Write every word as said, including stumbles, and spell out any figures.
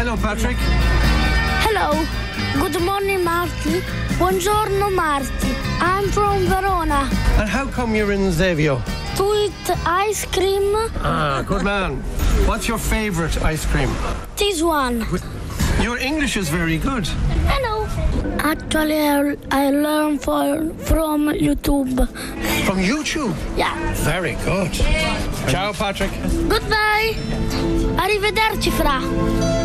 Hello, Patrick. Hello. Good morning, Marty. Buongiorno, Marty. I'm from Verona. And how come you're in Xavier? To eat ice cream. Ah, good man. What's your favourite ice cream? This one. Your English is very good. Hello. Actually, I, I learned for, from YouTube. From YouTube? Yeah. Very good. Ciao, Patrick. Goodbye. Arrivederci, Fra.